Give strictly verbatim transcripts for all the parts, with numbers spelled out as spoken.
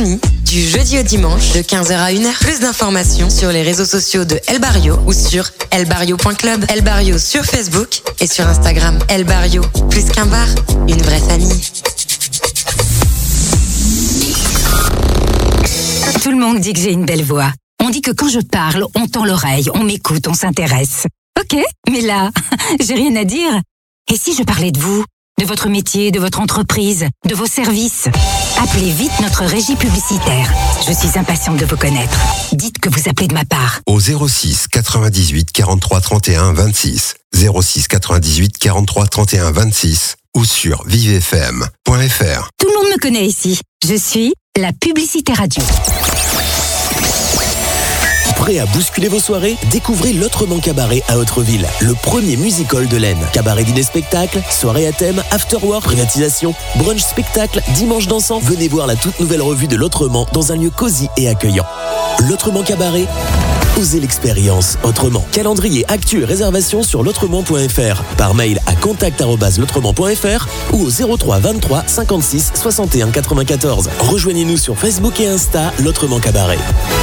Sony, du jeudi au dimanche, de quinze heures à une heure. Plus d'informations sur les réseaux sociaux de El Barrio ou sur el barrio point club. El Barrio sur Facebook et sur Instagram. El Barrio, plus qu'un bar, une vraie famille. Tout le monde dit que j'ai une belle voix. On dit que quand je parle, on tend l'oreille, on m'écoute, on s'intéresse. Ok, mais là, j'ai rien à dire. Et si je parlais de vous, de votre métier, de votre entreprise, de vos services? Appelez vite notre régie publicitaire. Je suis impatiente de vous connaître. Dites que vous appelez de ma part. Au zéro six quatre-vingt-dix-huit quarante-trois trente et un vingt-six, zéro six quatre-vingt-dix-huit quarante-trois trente et un vingt-six ou sur vive f m point f r. Tout le monde me connaît ici. Je suis la publicité radio. Prêt à bousculer vos soirées? Découvrez l'Autrement Cabaret à Autreville, le premier music-hall de l'Aisne. Cabaret dîner spectacle, soirée à thème, after-work, privatisation, brunch spectacle, dimanche dansant. Venez voir la toute nouvelle revue de l'Autrement dans un lieu cosy et accueillant. L'Autrement Cabaret, osez l'expérience autrement. Calendrier, actu et réservation sur l'autrement point f r. Par mail à contact arobase l'autrement point f r ou au zéro trois vingt-trois cinquante-six soixante et un quatre-vingt-quatorze. Rejoignez-nous sur Facebook et Insta, l'Autrement Cabaret.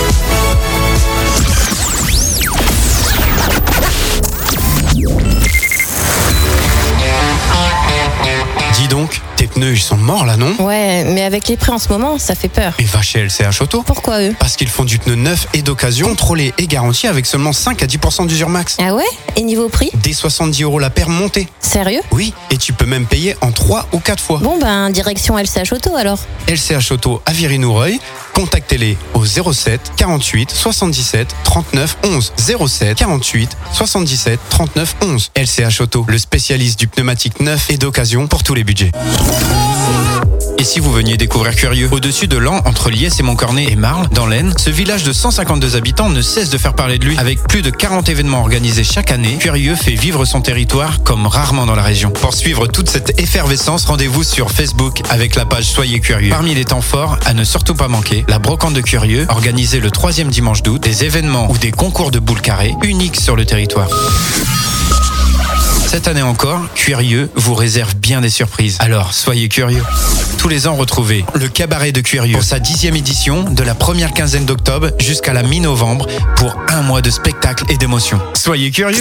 Dis donc, tes pneus ils sont morts là, non? Ouais, mais avec les prix en ce moment, ça fait peur. Et va chez L C H Auto. Pourquoi eux? Parce qu'ils font du pneu neuf et d'occasion, contrôlé et garanti avec seulement cinq à dix pour cent d'usure max. Ah ouais? Et niveau prix? Dès soixante-dix euros la paire montée. Sérieux? Oui, et tu peux même payer en trois ou quatre fois. Bon ben, direction L C H Auto alors. L C H Auto à Viry-Noureuil, contactez-les au zéro sept quarante-huit soixante-dix-sept trente-neuf onze. zéro sept quarante-huit soixante-dix-sept trente-neuf onze. L C H Auto, le spécialiste du pneumatique neuf et d'occasion pour tous les budgets. Et si vous veniez découvrir Curieux, au-dessus de Laon, entre Liès et Montcornet et Marle, dans l'Aisne, ce village de cent cinquante-deux habitants ne cesse de faire parler de lui. Avec plus de quarante événements organisés chaque année, Curieux fait vivre son territoire comme rarement dans la région. Pour suivre toute cette effervescence, rendez-vous sur Facebook avec la page Soyez Curieux. Parmi les temps forts, à ne surtout pas manquer, la brocante de Curieux, organisée le troisième dimanche d'août, des événements ou des concours de boules carrées, uniques sur le territoire. Cette année encore, Curieux vous réserve bien des surprises. Alors, soyez curieux. Tous les ans, retrouvez le cabaret de Curieux pour sa dixième édition de la première quinzaine d'octobre jusqu'à la mi-novembre pour un mois de spectacle et d'émotions. Soyez curieux.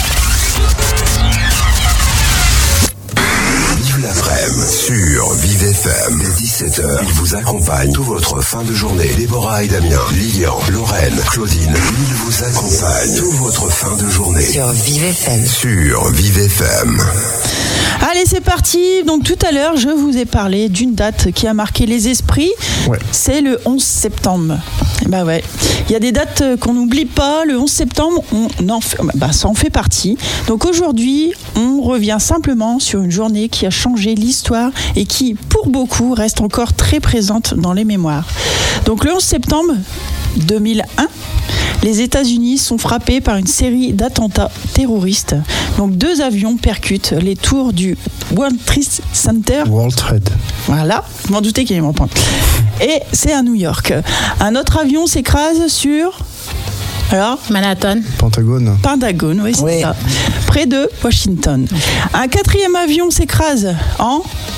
L'après-midi sur Vive F M. Dès dix-sept heures, ils vous accompagnent toute votre fin de journée. Déborah et Damien, Lilian, Lorraine, Claudine, ils vous accompagnent toute votre fin de journée. Sur Vive F M. Sur Vive F M. Allez, c'est parti. Donc tout à l'heure, je vous ai parlé d'une date qui a marqué les esprits. Ouais. C'est le onze septembre. Bah ouais. Il y a des dates qu'on n'oublie pas. Le onze septembre, on en fait, bah, ça en fait partie. Donc aujourd'hui, on revient simplement sur une journée qui a changé l'histoire et qui, pour beaucoup, reste encore très présente dans les mémoires. Donc le onze septembre deux mille un, les États-Unis sont frappés par une série d'attentats terroristes. Donc deux avions percutent les tours du World Trade Center. World Trade. Voilà, je m'en doutais qu'il allait m'en prendre. Et c'est à New York. Un autre avion s'écrase sur... Alors, Manhattan. Pentagone. Pentagone, oui, c'est oui. ça. Près de Washington. Un quatrième avion s'écrase en...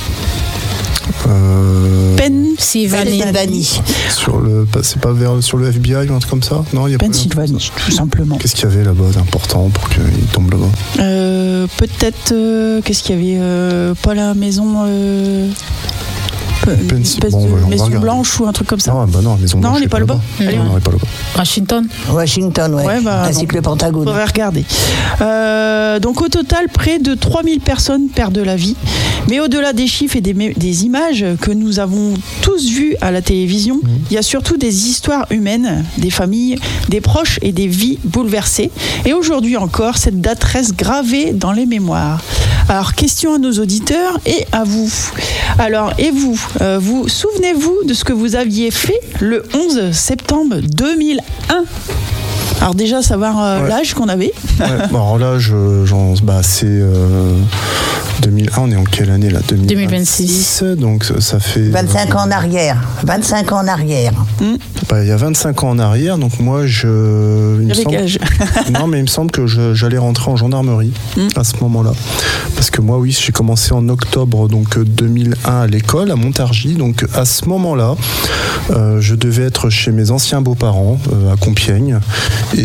Euh... Pennsylvanie. Sur le, c'est pas vers, sur le F B I ou un truc comme ça? Non, il y a Pennsylvanie, pas... tout simplement. Qu'est-ce qu'il y avait là-bas d'important pour qu'il tombe là-bas? euh, Peut-être, euh, qu'est-ce qu'il y avait euh, pas la maison... Euh... Une espèce bon, de maison blanche ou un truc comme ça. Non, bah non, maison blanche. Non, on n'est pas là-bas. Allez, on n'est pas là-bas. Washington. Washington, ouais. ouais bah, ainsi que le Pentagone. On va regarder. Euh, donc au total, près de trois mille personnes perdent la vie. Mais au-delà des chiffres et des, des images que nous avons tous vues à la télévision, mmh. il y a surtout des histoires humaines, des familles, des proches et des vies bouleversées. Et aujourd'hui encore, cette date reste gravée dans les mémoires. Alors, question à nos auditeurs et à vous. Alors, et vous Euh, vous souvenez-vous de ce que vous aviez fait le onze septembre deux mille un? Alors déjà, savoir euh, ouais. l'âge qu'on avait. Ouais, bon, alors l'âge, genre, bah, c'est euh, deux mille un, on est en quelle année là? deux mille vingt-six. Donc ça fait... vingt-cinq ans en arrière. vingt-cinq ans en arrière. Mmh. Bah, il y a vingt-cinq ans en arrière, donc moi, je. Il me semble... non, mais il me semble que je, j'allais rentrer en gendarmerie mm. à ce moment-là. Parce que moi, oui, j'ai commencé en octobre donc, deux mille un à l'école, à Montargis. Donc à ce moment-là, euh, je devais être chez mes anciens beaux-parents euh, à Compiègne. Et,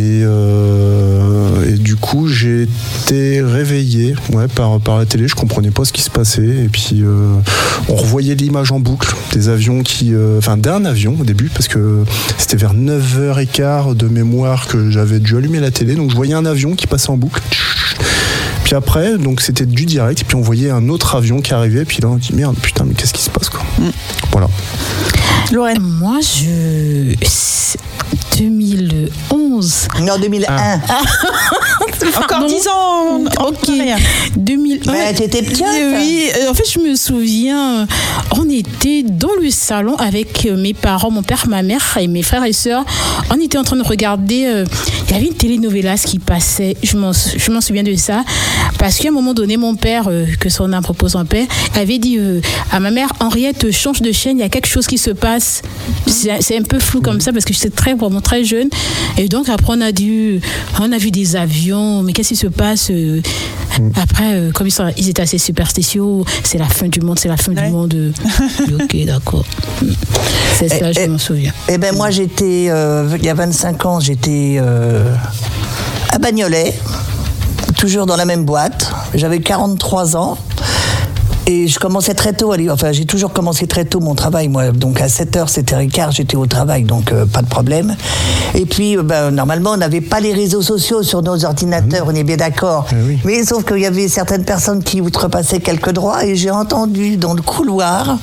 euh, et du coup, j'ai été réveillé ouais, par, par la télé. Je comprenais pas ce qui se passait. Et puis, euh, on revoyait l'image en boucle des avions qui. Euh, enfin, d'un avion au début, parce que c'était vers neuf heures quinze de mémoire que j'avais dû allumer la télé. Donc, je voyais un avion qui passait en boucle. Puis après, donc c'était du direct. Et puis, on voyait un autre avion qui arrivait. Puis là, on dit merde, putain, mais qu'est-ce qui se passe, quoi. Mm. Voilà. Lorraine. Moi, je. deux mille onze. Non, deux mille un. Ah. Encore dix ans. Ok. deux mille un. Mais t'étais petite. Oui, en fait, je me souviens, on était dans le salon avec mes parents, mon père, ma mère et mes frères et sœurs. On était en train de regarder. Euh, il y avait une telenovelas qui passait. Je m'en, je m'en souviens de ça. Parce qu'à un moment donné, mon père, euh, que son âme propose en paix, avait dit euh, à ma mère, Henriette, change de chaîne, il y a quelque chose qui se passe. C'est, c'est un peu flou comme ça parce que j'étais très, vraiment très jeune. Et donc, après, on a, dû, on a vu des avions. Mais qu'est-ce qui se passe euh, après, euh, comme ils, sont, ils étaient assez superstitieux, c'est la fin du monde, c'est la fin ouais. du monde. Ok, d'accord. C'est ça, et, je et, m'en souviens. Eh bien, moi, j'étais, euh, il y a vingt-cinq ans, j'étais euh, à Bagnolet, toujours dans la même boîte. J'avais quarante-trois ans. Et je commençais très tôt, enfin j'ai toujours commencé très tôt mon travail, moi, donc à sept heures, sept heures quinze, j'étais au travail, donc euh, pas de problème. Et puis, euh, ben, normalement, on n'avait pas les réseaux sociaux sur nos ordinateurs, mmh. on est bien d'accord. Eh oui. Mais sauf qu'il y avait certaines personnes qui outrepassaient quelques droits, et j'ai entendu dans le couloir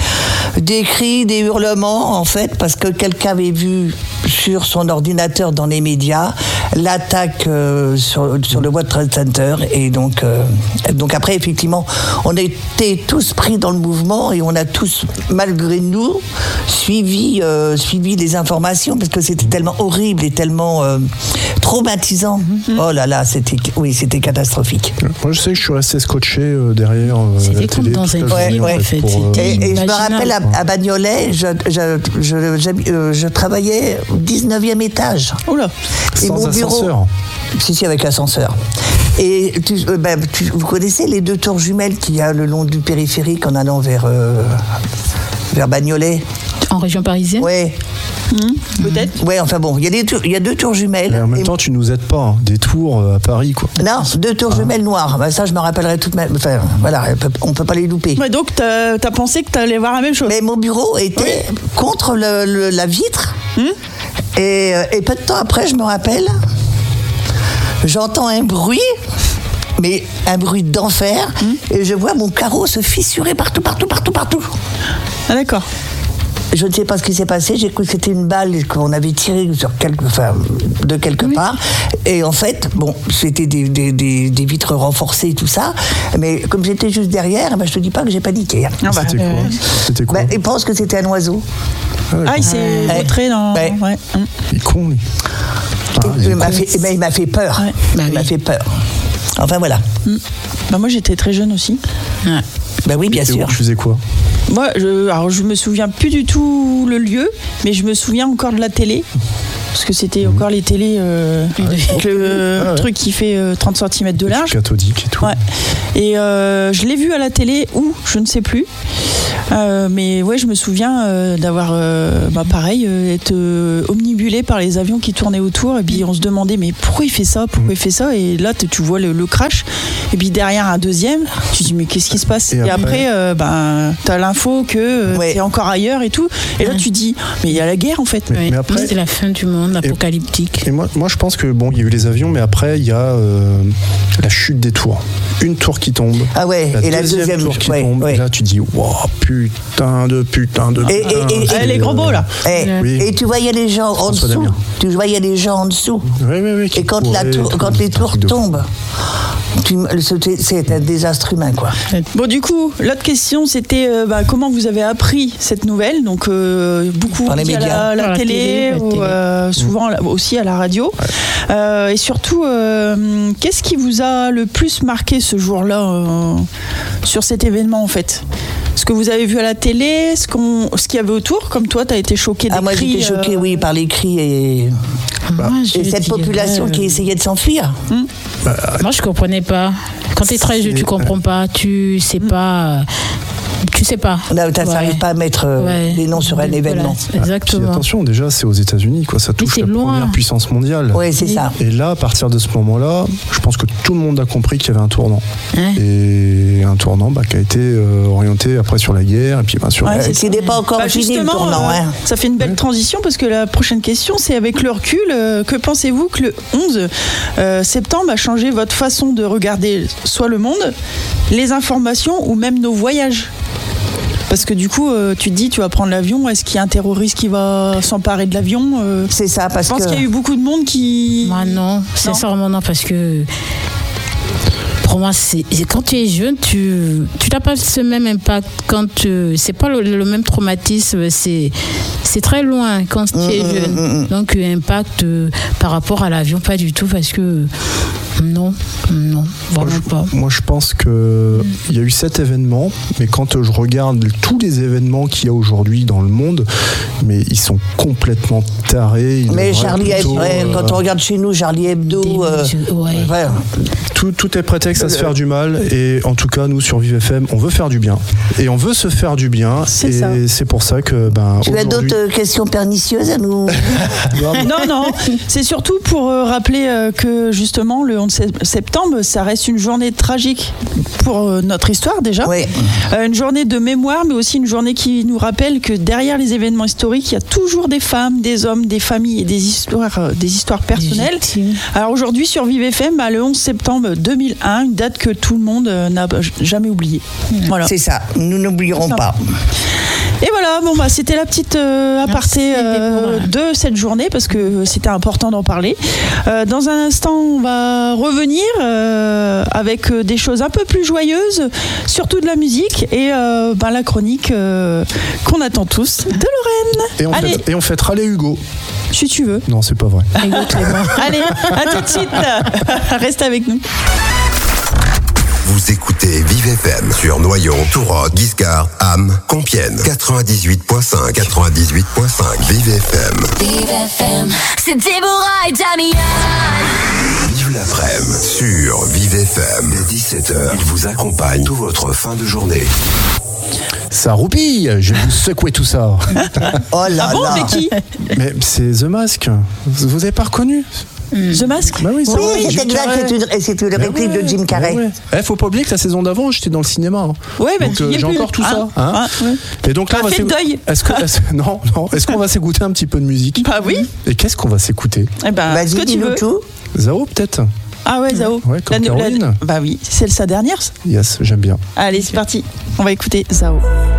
des cris, des hurlements, en fait, parce que quelqu'un avait vu sur son ordinateur dans les médias l'attaque euh, sur, sur le World Trade Center. Et donc, euh, donc après, effectivement, on était tous pris dans le mouvement et on a tous, malgré nous, suivi, euh, suivi les informations parce que c'était tellement horrible et tellement euh, traumatisant. Mm-hmm. Oh là là, c'était, oui, c'était catastrophique. Moi, je sais que je suis resté scotché euh, derrière euh, c'était la comme télé. Dans une ouais, ouais. En fait, pour, euh, et, et je me rappelle à, à Bagnolet, je, je, je, je, je, je travaillais au dix-neuvième étage. Oula. Et sans mon bureau, ascenseur. Si, si, avec ascenseur. Et tu, euh, ben, tu, vous connaissez les deux tours jumelles qu'il y a le long du périphérique en allant vers, euh, vers Bagnolet? En région parisienne? Oui. Mmh, peut-être. Oui, enfin bon, il y a des tours, il y a deux tours jumelles. Mais en même et... temps, tu nous aides pas, hein, des tours euh, à Paris, quoi. Non, deux tours ah. jumelles noires. Ben, ça, je me rappellerai toute ma. Enfin, voilà, on peut pas les louper. Ouais, donc, t'as, as pensé que t'allais voir la même chose? Mais mon bureau était oui. contre le, le, la vitre. Mmh. Et, et peu de temps après, je me rappelle, j'entends un bruit, mais un bruit d'enfer, mmh. et je vois mon carreau se fissurer partout, partout, partout, partout. Ah d'accord. Je ne sais pas ce qui s'est passé, j'ai cru que c'était une balle qu'on avait tirée sur quelque, enfin, de quelque oui. part. Et en fait, bon, c'était des, des, des, des vitres renforcées et tout ça. Mais comme j'étais juste derrière, ben, je te dis pas que j'ai paniqué. Hein. Ah bah, c'était quoi, c'était quoi ben, il pense que c'était un oiseau. Ah, ah il s'est vautré dans... Ouais. Ouais. Il est con, lui. Ah, il, il, m'a fait, ben, il m'a fait peur. Ouais. Bah, il oui. m'a fait peur. Enfin, voilà. Mm. Bah, moi, j'étais très jeune aussi. Ouais. Ben oui, bien et sûr. Tu faisais quoi? Moi, je, alors je me souviens plus du tout le lieu, mais je me souviens encore de la télé. Parce que c'était mmh. encore les télés, euh, ah ouais. le euh, ah ouais. truc qui fait euh, trente centimètres de large. Cathodique et tout. Ouais. Et euh, je l'ai vu à la télé, où, je ne sais plus. Euh, mais ouais, je me souviens euh, d'avoir, euh, bah, pareil, euh, être euh, omnibulé par les avions qui tournaient autour. Et puis on se demandait, mais pourquoi il fait ça? Pourquoi mmh. il fait ça? Et là, tu vois le, le crash. Et puis derrière un deuxième, tu te dis, mais qu'est-ce qui se passe? Et, et après, après euh, ben, t'as l'info que euh, ouais. t'es encore ailleurs et tout. Et là, tu te dis, mais il y a la guerre en fait. Mais, oui. mais après, c'est la fin du monde, apocalyptique. Et, et moi, moi, je pense que bon, il y a eu les avions, mais après, il y a euh, la chute des tours. Une tour qui tombe. Ah ouais. La et deuxième la deuxième tour qui ouais, tombe. Ouais. Et là, tu dis, waouh, putain de putain de. Et, putain, et, et, et les gros beaux là. Et, oui. et tu voyais les gens en dessous. Damien. Tu voyais les gens en dessous. Oui, oui, oui. Et quand, la tour, quand les tours tombent. Tu, c'est un désastre humain, quoi. Bon, du coup, l'autre question, c'était euh, bah, comment vous avez appris cette nouvelle? Donc, euh, beaucoup par les médias, à la, la, télé, télé, ou, télé. Euh, souvent mmh. aussi à la radio. Ouais. Euh, et surtout, euh, qu'est-ce qui vous a le plus marqué ce jour-là euh, sur cet événement, en fait? ce que vous avez vu à la télé, ce, qu'on, ce qu'il y avait autour. Comme toi, tu as été choquée des ah, moi, cris. Moi, j'étais choquée, euh... oui, par les cris et, bah. et cette dirais... population qui essayait de s'enfuir. Hum. Bah, moi, je comprenais pas. Quand tu es très jeune, tu comprends pas. Tu sais hum. pas. Tu sais pas. Là, tu n'arrives ouais. pas à mettre euh, ouais. les noms sur un événement. Voilà, exactement. Puis attention, déjà, c'est aux États-Unis, quoi. Ça touche la loin. première puissance mondiale. Oui, c'est ça. Et là, à partir de ce moment-là, je pense que tout le monde a compris qu'il y avait un tournant. Hein et un tournant bah, qui a été euh, orienté après sur la guerre. Et puis, bah, sur ouais, la... c'est qui n'est pas encore bah, fini le tournant. Euh, hein. Ça fait une belle ouais. transition parce que la prochaine question, c'est avec le recul. Euh, que pensez-vous que le onze euh, septembre a changé votre façon de regarder soit le monde, les informations ou même nos voyages? Parce que du coup, euh, tu te dis, tu vas prendre l'avion, est-ce qu'il y a un terroriste qui va s'emparer de l'avion euh, C'est ça, parce que... Je pense que... qu'il y a eu beaucoup de monde qui... Moi, non, sincèrement non, parce que... Pour moi, c'est, quand tu es jeune, tu tu n'as pas ce même impact. Quand tu, c'est pas le, le même traumatisme, c'est c'est très loin quand tu es mmh, jeune. Mmh, mmh. Donc impact euh, par rapport à l'avion, pas du tout, parce que non, non, vraiment moi, pas. Je, moi, je pense que mmh. il y a eu cet événement, mais quand je regarde tous les événements qu'il y a aujourd'hui dans le monde, mais ils sont complètement tarés. Mais Charlie Hebdo, euh, quand on regarde chez nous, Charlie Hebdo, euh, ouais. Ouais. Tout, tout est prétexte à se faire du mal, et en tout cas nous sur Vive F M on veut faire du bien et on veut se faire du bien c'est et ça. C'est pour ça que ben, tu as d'autres questions pernicieuses à nous non non c'est surtout pour euh, rappeler euh, que justement le onze septembre ça reste une journée tragique pour euh, notre histoire déjà oui. euh, une journée de mémoire mais aussi une journée qui nous rappelle que derrière les événements historiques il y a toujours des femmes, des hommes, des familles et des histoires, euh, des histoires personnelles. Légitime. Alors aujourd'hui sur Vive F M bah, le onze septembre deux mille un, une date que tout le monde n'a jamais oubliée. Voilà. C'est ça, nous n'oublierons pas. Et voilà, bon bah c'était la petite euh, aparté euh, de cette journée parce que c'était important d'en parler. Euh, dans un instant, on va revenir euh, avec des choses un peu plus joyeuses, surtout de la musique et euh, bah, la chronique euh, qu'on attend tous de Lorraine. Et on, fête, et on fêtera les Hugo. Si tu veux. Non, c'est pas vrai. Allez, à tout de suite. Reste avec nous. Vous écoutez Vive F M sur Noyon, Tourotte, Guiscard, Ham, Compiègne. quatre-vingt-dix-huit virgule cinq. quatre-vingt-dix-huit virgule cinq. Vive F M. Vive F M. C'est Déborah et Damien. Vive l'après-midi sur Vive F M. Dès dix-sept heures, il vous accompagne toute votre fin de journée. Ça roupille, je vais vous secouer tout ça. Oh là ah bon, là. mais qui? Mais c'est The Mask. Vous avez pas reconnu? The Mask? Bah oui, oui, oui c'est exact, c'est une, c'est une réplique ouais, de Jim Carrey. Ouais. Eh, faut pas oublier que la saison d'avant, j'étais dans le cinéma. Hein. Ouais, mais donc euh, j'ai plus. encore tout ah, ça. Hein ah, ouais. Et donc là, on va fait deuil. Est-ce que est-ce... non, non. Est-ce qu'on va s'écouter un petit peu de musique? Bah oui. Et qu'est-ce qu'on va s'écouter? Eh ben, vas-y, ce que tu veux. Tout. Zao peut-être. Ah ouais, Zao. Ouais, comme la, Caroline. La, bah oui, c'est sa dernière. Yes, j'aime bien. Allez, c'est parti. On va écouter Zao.